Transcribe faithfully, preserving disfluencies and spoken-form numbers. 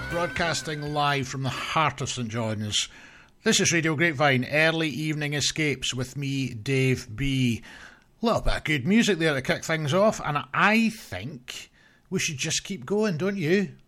Broadcasting live from the heart of St John's. This is Radio Grapevine, Early Evening Escapes with me, Dave B. A little bit of good music there to kick things off, and I think we should just keep going, don't you?